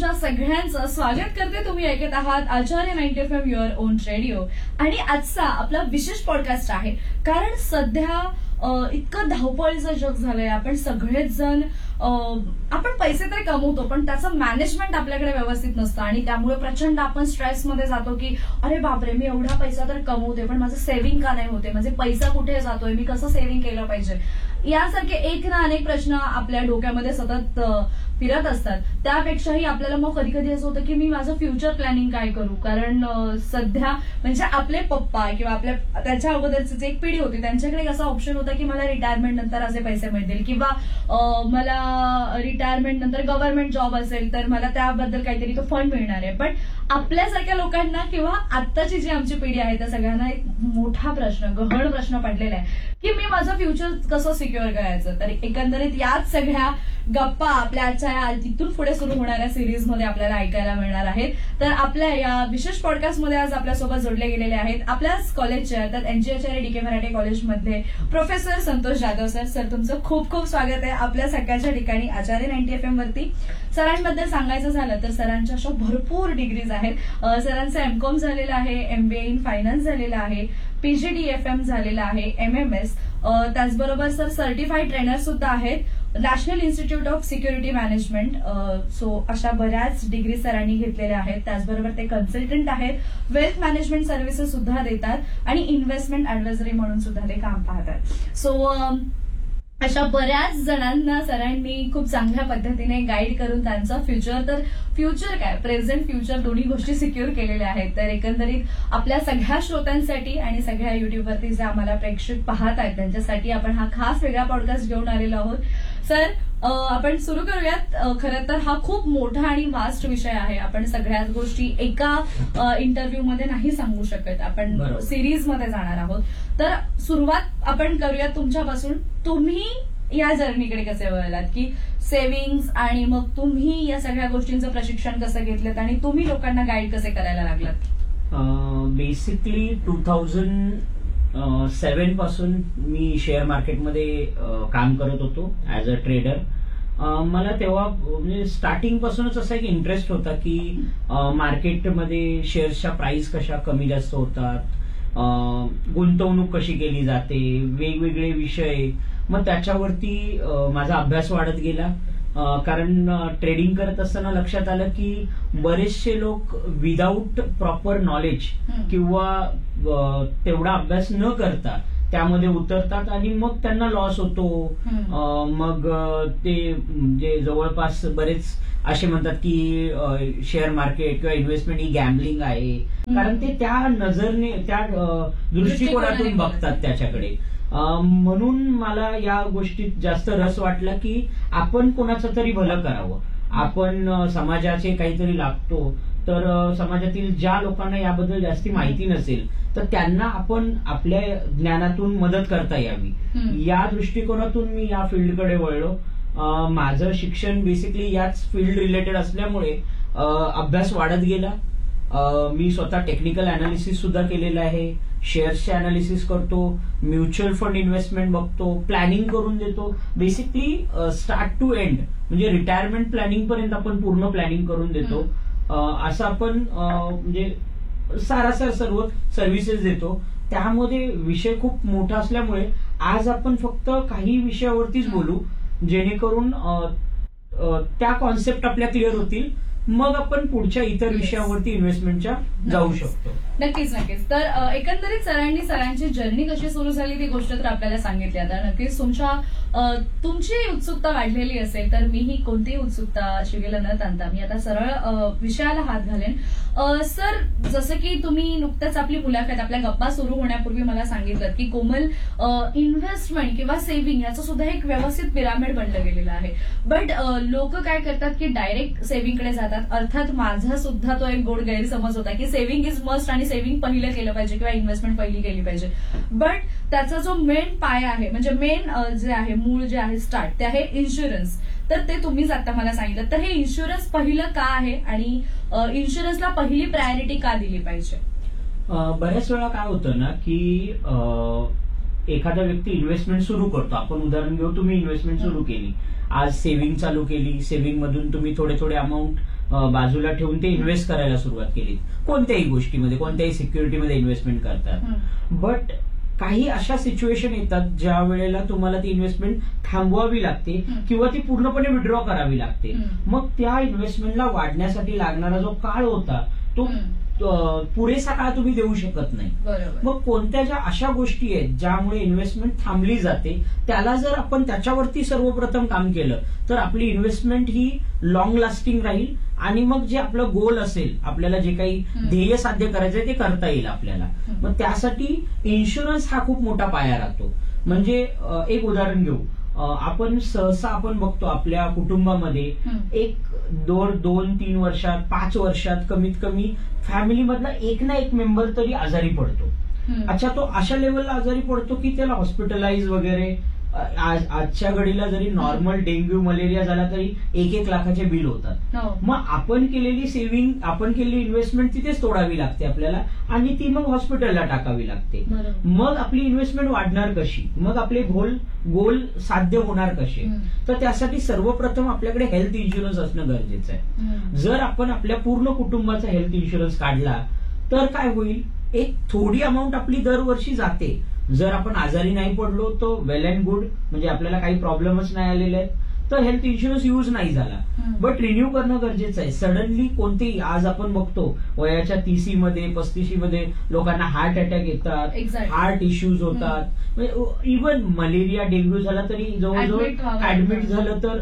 तुमच्या सगळ्यांचं स्वागत करते. तुम्ही ऐकत आहात आचार्य 90 FM युअर ओन रेडिओ. आणि आजचा आपला विशेष पॉडकास्ट आहे, कारण सध्या इतकं धावपळीचं जग झालंय. आपण सगळेच जण आपण पैसे तरी कमवतो, पण त्याचं मॅनेजमेंट आपल्याकडे व्यवस्थित नसतं आणि त्यामुळे प्रचंड आपण स्ट्रेसमध्ये जातो की अरे बापरे, मी एवढा पैसा तर कमवते, पण माझं सेव्हिंग का नाही होते, माझे पैसा कुठे जातोय, मी कसं सेव्हिंग केलं पाहिजे, यासारखे एक ना अनेक प्रश्न आपल्या डोक्यामध्ये सतत फिरत असतात. त्यापेक्षाही आपल्याला मग कधी कधी असं होतं की मी माझं फ्युचर प्लॅनिंग काय करू. कारण सध्या म्हणजे आपले पप्पा किंवा आपल्या त्याच्या अगोदरची जी एक पिढी होती त्यांच्याकडे असा ऑप्शन होता की मला रिटायरमेंट नंतर असे पैसे मिळतील, किंवा मला रिटायरमेंट नंतर गव्हर्नमेंट जॉब असेल तर मला त्याबद्दल काहीतरी तो फंड मिळणार आहे. पण आपल्यासारख्या लोकांना किंवा आत्ताची जी आमची पिढी आहे त्या सगळ्यांना एक मोठा प्रश्न, गहन प्रश्न पडलेला आहे की मी माझं फ्युचर कसं सिक्युअर करायचं. तर एकंदरीत याच सगळ्या गप्पा आपल्या तिथून पुढे सुरू होणाऱ्या सिरीज मध्ये आपल्याला ऐकायला मिळणार आहेत. तर आपल्या या विशेष पॉडकास्टमध्ये आज आपल्यासोबत जोडले गेलेले आहेत आपल्याच कॉलेजचे, अर्थात NG आचार्य DK मराठे कॉलेजमधले professor Santosh Jadhav sir. Sir, तुमचं खूप खूप स्वागत आहे आपल्या सगळ्याच्या ठिकाणी आचार्य 90 FM वरती. सरांबद्दल सांगायचं झालं तर सरांच्या अशा भरपूर डिग्रीज आहेत. सरांचं MCOM झालेलं आहे, MBA इन फायनान्स झालेलं आहे, PGDFM झालेलं आहे, MMS. त्याचबरोबर सर सर्टिफाईड ट्रेनर सुद्धा आहेत, national institute of security management. So अशा बऱ्याच डिग्री सरांनी घेतलेल्या आहेत. त्याचबरोबर ते कन्सल्टंट आहेत, वेल्थ मॅनेजमेंट सर्व्हिसेस सुद्धा देतात आणि इन्व्हेस्टमेंट ऍडवायझरी म्हणून सुद्धा ते काम पाहतात. सो अशा बऱ्याच जणांना सरांनी खूप चांगल्या पद्धतीने गाईड करून त्यांचं फ्युचर काय, प्रेझेंट फ्युचर दोन्ही गोष्टी सिक्युअर केलेल्या आहेत. तर एकंदरीत आपल्या सगळ्या श्रोत्यांसाठी आणि सगळ्या युट्यूबवरती जे आम्हाला प्रेक्षक पाहत आहेत त्यांच्यासाठी आपण हा खास वेगळा पॉडकास्ट घेऊन आलेलो आहोत. सर, आपण सुरू करूयात. खरं तर हा खूप मोठा आणि वास्ट विषय आहे. आपण सगळ्याच गोष्टी एका इंटरव्ह्यू मध्ये नाही सांगू शकत. आपण सिरीज मध्ये जाणार आहोत. तर सुरुवात आपण करूयात तुमच्यापासून. तुम्ही या जर्नीकडे कसे वळलात, की सेव्हिंग्स आणि मग तुम्ही या सगळ्या गोष्टींचं प्रशिक्षण कसं घेतलं आणि तुम्ही लोकांना गाईड कसे करायला लागलात? बेसिकली 2007 पासून मी शेअर मार्केटमध्ये काम करत होतो ऍज अ ट्रेडर. मला तेव्हा म्हणजे स्टार्टिंग पासूनच असा एक इंटरेस्ट होता की मार्केटमध्ये शेअर्सच्या प्राइस कशा कमी जास्त होतात, गुंतवणूक कशी केली जाते, वेगवेगळे विषय. मग त्याच्यावरती माझा अभ्यास वाढत गेला. कारण ट्रेडिंग करत असताना लक्षात आलं की बरेचसे लोक विदाऊट प्रॉपर नॉलेज किंवा तेवढा अभ्यास न करता त्यामध्ये उतरतात आणि मग त्यांना लॉस होतो. मग ते म्हणजे जवळपास बरेच असे म्हणतात की शेअर मार्केट किंवा इन्व्हेस्टमेंट ही गॅम्बलिंग आहे, कारण ते त्या नजरने त्या दृष्टिकोनातून बघतात त्याच्याकडे. म्हणून मला या गोष्टीत जास्त रस वाटला की आपण कोणाचं तरी भलं करावं. आपण समाजाचे काहीतरी लागतो, तर समाजातील ज्या लोकांना याबद्दल जास्ती माहिती नसेल तर त्यांना आपण आपल्या ज्ञानातून मदत करता यावी, या दृष्टिकोनातून मी या फील्डकडे वळलो. माझं शिक्षण बेसिकली याच फील्ड रिलेटेड असल्यामुळे अभ्यास वाढत गेला. मी स्वतः टेक्निकल अनालिसिस सुद्धा केलेलं आहे, शेअर्सचे अनालिसिस करतो, म्युच्युअल फंड इन्व्हेस्टमेंट बघतो, प्लॅनिंग करून देतो. बेसिकली स्टार्ट टू एंड म्हणजे रिटायरमेंट प्लॅनिंग पर्यंत आपण पूर्ण प्लॅनिंग करून देतो. असं आपण म्हणजे सारासार सर्व सर्व्हिसेस देतो. त्यामध्ये विषय खूप मोठा असल्यामुळे आज आपण फक्त काही विषयावरतीच बोलू, जेणेकरून त्या कॉन्सेप्ट आपल्या क्लिअर होतील. मग आपण पुढच्या इतर विषयावरती इन्व्हेस्टमेंटच्या जाऊ शकतो. नक्कीच. तर एकंदरीत सरांची जर्नी कशी सुरू झाली ती गोष्ट तर आपल्याला सांगितली. आता नक्कीच तुमची उत्सुकता वाढलेली असेल, तर मीही कोणतीही उत्सुकता शिकेल न ताणता मी आता सरळ विषयाला हात घालेन. सर, जसं की तुम्ही नुकतंच आपली मुलाखत, आपल्या गप्पा सुरू होण्यापूर्वी मला सांगितलं की कोमल, इन्व्हेस्टमेंट किंवा सेव्हिंग याचं सुद्धा एक व्यवस्थित पिरामिड बनलं गेलेलं आहे. बट लोक काय करतात की डायरेक्ट सेव्हिंगकडे जातात. अर्थात माझा सुद्धा तो एक गोड गैरसमज होता की सेव्हिंग इज मस्ट आणि सेव्हिंग पहिलं केलं पाहिजे किंवा इन्व्हेस्टमेंट पहिली केली पाहिजे. बट त्याचा जो मेन पाया आहे, म्हणजे मेन जे आहे, मूळ जे आहे, स्टार्ट, ते आहे इन्शुरन्स. तर ते तुम्हीच आता मला सांगितलं. तर हे इन्शुरन्स पहिलं का आहे आणि इन्शुरन्सला पहिली प्रायोरिटी का दिली पाहिजे? बऱ्याच वेळा काय होतं ना की एखादा व्यक्ती इन्व्हेस्टमेंट सुरू करतो. आपण उदाहरण घेऊ, तुम्ही इन्व्हेस्टमेंट सुरू केली, आज सेव्हिंग चालू केली, सेव्हिंग मधून तुम्ही थोडे अमाऊंट बाजूला ठेवून ते इन्व्हेस्ट करायला सुरुवात केली, कोणत्याही गोष्टीमध्ये, कोणत्याही सिक्युरिटीमध्ये इन्व्हेस्टमेंट करतात. बट काही अशा सिच्युएशन येतात ज्या वेळेला तुम्हाला ती इन्व्हेस्टमेंट थांबवावी लागते किंवा ती पूर्णपणे विड्रॉ करावी लागते. मग त्या इन्व्हेस्टमेंटला वाढण्यासाठी लागणारा जो काळ होता तो पुरेसा काळ तुम्ही देऊ शकत नाही. मग कोणत्या ज्या अशा गोष्टी आहेत ज्यामुळे इन्व्हेस्टमेंट थांबली जाते, त्याला जर आपण त्याच्यावरती सर्वप्रथम काम केलं तर आपली इन्व्हेस्टमेंट ही लॉंग लास्टिंग राहील आणि मग जे आपलं गोल असेल, आपल्याला जे काही ध्येय साध्य करायचंय ते करता येईल आपल्याला. मग त्यासाठी इन्शुरन्स हा खूप मोठा पाया राहतो. म्हणजे एक उदाहरण घेऊ, आपण सहसा आपण बघतो आपल्या कुटुंबामध्ये 2-3 वर्षात 5 वर्षात कमीत कमी फॅमिलीमधला एक ना एक मेंबर तरी आजारी पडतो. अच्छा, तो अशा लेवलला आजारी पडतो की त्याला हॉस्पिटलाइज वगैरे, आजच्या घडीला जरी नॉर्मल डेंग्यू मलेरिया झाला तरी 1-1 लाखाचे बिल होतात. मग आपण केलेली सेव्हिंग, आपण केलेली इन्व्हेस्टमेंट तिथेच तोडावी लागते आपल्याला आणि ती मग हॉस्पिटलला टाकावी लागते. मग आपली इन्व्हेस्टमेंट वाढणार कशी, मग आपले गोल साध्य होणार कसे? तर त्यासाठी सर्वप्रथम आपल्याकडे हेल्थ इन्शुरन्स असणं गरजेचं आहे. जर आपण आपल्या पूर्ण कुटुंबाचा हेल्थ इन्शुरन्स काढला तर काय होईल, एक थोडी अमाऊंट आपली दरवर्षी जाते. जर आपण आजारी नाही पडलो तर वेल अँड गुड, म्हणजे आपल्याला काही प्रॉब्लेमच नाही आलेले आहेत तर हेल्थ इन्शुरन्स यूज नाही झाला. बट रिन्यू करणं गरजेचं आहे. सडनली कोणतेही, आज आपण बघतो वयाच्या 30 मध्ये 35 मध्ये लोकांना हार्ट अटॅक येतात, हार्ट इश्यूज होतात. इव्हन मलेरिया डेंग्यू झाला तरी जवळजवळ ऍडमिट झालं तर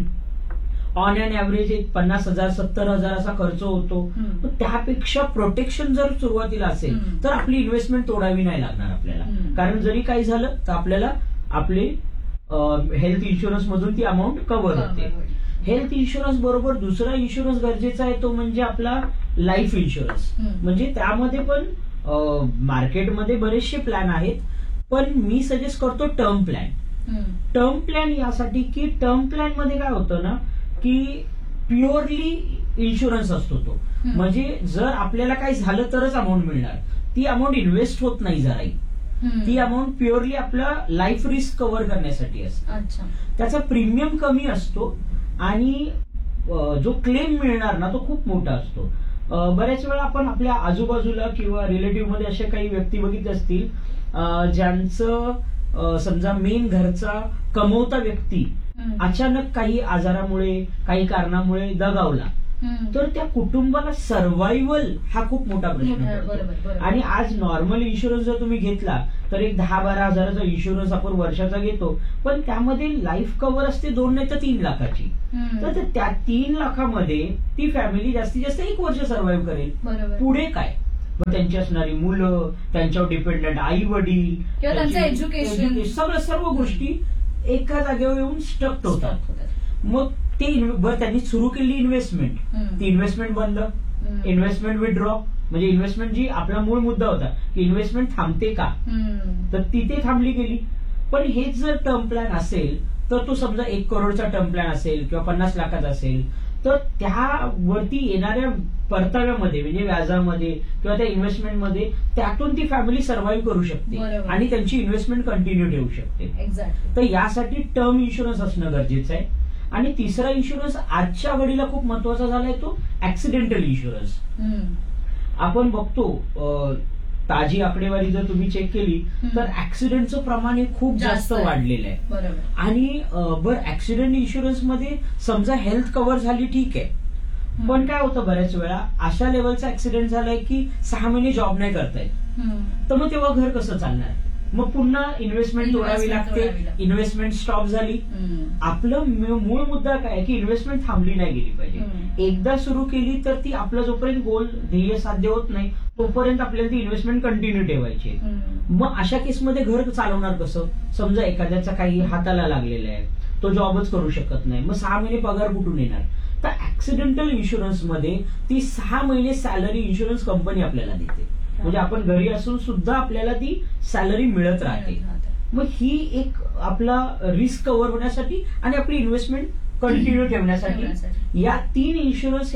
ऑन अँड ऍव्हरेज 50,000 70,000 असा खर्च होतो. त्यापेक्षा प्रोटेक्शन जर सुरुवातीला असेल तर आपली इन्व्हेस्टमेंट तोडावी नाही लागणार आपल्याला. कारण जरी काही झालं तर आपल्याला आपले हेल्थ इन्शुरन्स मधून ती अमाऊंट कव्हर होते. हेल्थ इन्शुरन्स बरोबर दुसरा इन्शुरन्स गरजेचा आहे तो म्हणजे आपला लाईफ इन्शुरन्स. म्हणजे त्यामध्ये पण मार्केटमध्ये बरेचसे प्लॅन आहेत, पण मी सजेस्ट करतो टर्म प्लॅन. टर्म प्लॅन यासाठी की टर्म प्लॅन मध्ये काय होतं ना की प्युअरली इन्शुरन्स असतो तो. म्हणजे जर आपल्याला काही झालं तरच अमाऊंट मिळणार, ती अमाऊंट इन्व्हेस्ट होत नाही जराही. ती अमाऊंट प्युअरली आपला लाईफ रिस्क कव्हर करण्यासाठी असते. त्याचा प्रीमियम कमी असतो आणि जो क्लेम मिळणार ना तो खूप मोठा असतो. बऱ्याच वेळा आपण आपल्या आजूबाजूला किंवा रिलेटिव्ह मध्ये अशा काही व्यक्ती बघितल्या असतील ज्यांचं समजा मेन घरचा कमवता व्यक्ती अचानक काही आजारामुळे, काही कारणामुळे दगावला तर त्या कुटुंबाला सर्व्हायव्हल हा खूप मोठा प्रश्न पडतो. आणि आज नॉर्मल इन्शुरन्स जर तुम्ही घेतला तर एक 10-12 हजाराचा इन्शुरन्स आपण वर्षाचा घेतो, पण त्यामध्ये लाईफ कव्हर असते 2 नाही तर 3 लाखाची. तर त्या 3 लाखामध्ये ती फॅमिली जास्तीत जास्त 1 वर्ष सर्व्हाइव्ह करेल. पुढे काय, मग त्यांची असणारी मुलं, त्यांच्यावर डिपेंडंट आई वडील, त्यांचं एज्युकेशन, सर्व गोष्टी एका जागेवर येऊन स्टक होतात. मग ते त्यांनी सुरू केली इन्व्हेस्टमेंट, ती इन्व्हेस्टमेंट बंद, इन्व्हेस्टमेंट विड्रॉ. म्हणजे इन्व्हेस्टमेंट जी आपला मूळ मुद्दा होता की इन्व्हेस्टमेंट थांबते का, तर तिथे थांबली गेली. पण हेच जर टर्म प्लॅन असेल तर तो समजा 1 करोडचा टर्म प्लॅन असेल किंवा 50 लाखाचा असेल तर त्यावरती येणाऱ्या परताव्यामध्ये म्हणजे व्याजामध्ये किंवा त्या इन्व्हेस्टमेंटमध्ये त्यातून ती फॅमिली सर्व्हाइव्ह करू शकते आणि त्यांची इन्व्हेस्टमेंट कंटिन्यू ठेवू शकते. तर यासाठी टर्म इन्शुरन्स असणं गरजेचं आहे. आणि तिसरा इन्शुरन्स आजच्या घडीला खूप महत्वाचा झालाय तो ऍक्सिडेंटल इन्शुरन्स. आपण बघतो ताजी आकडेवारी जर तुम्ही चेक केली तर ऍक्सिडेंटचं प्रमाण हे खूप जास्त वाढलेलं आहे. आणि बरं, ऍक्सिडेंट इन्शुरन्स मध्ये समजा हेल्थ कव्हर झाली ठीक आहे, पण काय होतं बऱ्याच वेळा अशा लेवलचा ऍक्सिडेंट झालाय की 6 महिने जॉब नाही करतायत, तर मग तेव्हा घर कसं चालणार? मग पुन्हा इन्व्हेस्टमेंट तोडावी लागते. इन्व्हेस्टमेंट स्टॉप झाली. आपलं मूळ मुद्दा काय की इन्व्हेस्टमेंट थांबली नाही गेली पाहिजे. एकदा सुरू केली तर ती आपलं जोपर्यंत गोल ध्येय साध्य होत नाही तोपर्यंत आपल्याला ती इन्व्हेस्टमेंट कंटिन्यू ठेवायची. मग अशा केसमध्ये घर चालवणार कसं? समजा एखाद्याचा काही हाताला लागलेला आहे, तो जॉबच करू शकत नाही, मग 6 महिने पगार कुठून येणार? तर ऍक्सिडेंटल इन्शुरन्स मध्ये ती 6 महिने सॅलरी इन्शुरन्स कंपनी आपल्याला देते. म्हणजे आपण घरी असून सुद्धा आपल्याला ती सॅलरी मिळत राहते. मग ही एक आपला रिस्क कव्हर होण्यासाठी आणि आपली इन्व्हेस्टमेंट कंटिन्यू ठेवण्यासाठी या 3 इन्शुरन्स ह्या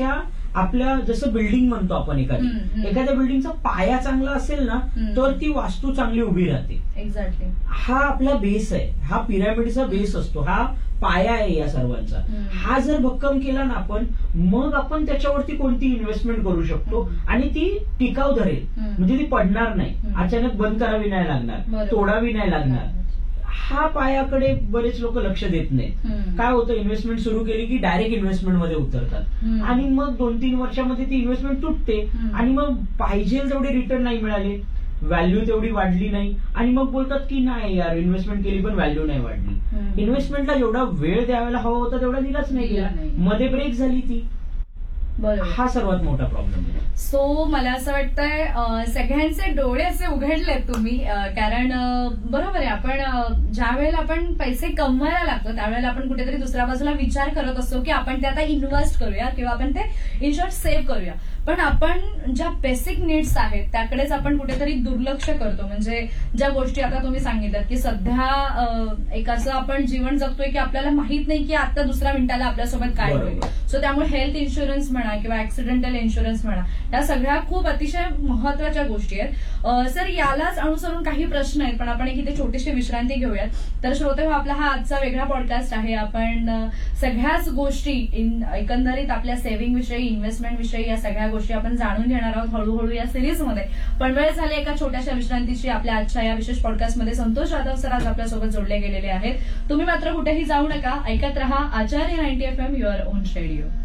आपल्या जसं बिल्डिंग म्हणतो आपण एखाद्या बिल्डिंगचा पाया चांगला असेल ना तर ती वास्तू चांगली उभी राहते. एक्झॅक्टली. हा आपला बेस आहे, हा पिरामिडचा बेस असतो, हा पाया आहे या सर्वांचा. हा जर भक्कम केला ना आपण, मग आपण त्याच्यावरती कोणती इन्व्हेस्टमेंट करू शकतो आणि ती टिकाव धरेल, म्हणजे ती पडणार नाही, अचानक बंद करावी नाही लागणार, तोडावी नाही लागणार. हा पायाकडे बरेच लोक लक्ष देत नाहीत. काय होतं, इन्व्हेस्टमेंट सुरू केली की डायरेक्ट इन्व्हेस्टमेंट मध्ये उतरतात आणि मग 2-3 वर्षामध्ये ती इन्व्हेस्टमेंट तुटते आणि मग पाहिजे तेवढे रिटर्न नाही मिळाले, व्हॅल्यू तेवढी वाढली नाही आणि मग बोलतात की नाही यार इन्व्हेस्टमेंट केली पण व्हॅल्यू नाही वाढली. इन्व्हेस्टमेंटला जेवढा वेळ द्यायला हवा होता तेवढा दिलाच नाही गेला, मध्ये ब्रेक झाली ती. बरोबर. हा सर्वात मोठा प्रॉब्लेम आहे. सो मला असं वाटतंय सगळ्यांचे डोळे असे उघडलेत तुम्ही, कारण बरोबर आहे, आपण ज्या वेळेला आपण पैसे कमवायला लागतो त्यावेळेला आपण कुठेतरी दुसऱ्या बाजूला विचार करत असतो की आपण ते आता इन्व्हेस्ट करूया किंवा आपण ते इन शॉर्ट सेव्ह करूया, पण आपण ज्या बेसिक नीड्स आहेत त्याकडेच आपण कुठेतरी दुर्लक्ष करतो. म्हणजे ज्या गोष्टी आता तुम्ही सांगितल्यात की सध्या एक असं आपण जीवन जगतोय की आपल्याला माहित नाही की आता दुसऱ्या मिनिटाला आपल्यासोबत काय होईल. सो त्यामुळे हेल्थ इन्शुरन्स म्हणा किंवा ऍक्सिडेंटल इन्शुरन्स म्हणा, या सगळ्या खूप अतिशय महत्वाच्या गोष्टी आहेत. सर, यालाच अनुसरून काही प्रश्न आहेत, पण आपण एक इथे छोटीशी विश्रांती घेऊयात. तर श्रोते हो, आपला हा आजचा वेगळा पॉडकास्ट आहे. आपण सगळ्याच गोष्टी एकंदरीत आपल्या सेव्हिंग विषयी, इन्व्हेस्टमेंट विषयी या सगळ्या गोष्टी आपण जाणून घेणार आहोत हळूहळू या सिरीजमध्ये. पण वेळ झाली एका छोट्याशा विश्रांतीची. आपल्या आजच्या या विशेष पॉडकास्टमध्ये संतोष जाधव सर आज आपल्यासोबत जोडले गेलेले आहेत. तुम्ही मात्र कुठेही जाऊ नका, ऐकत रहा आचार्य 90 FM युअर ओन रेडिओ.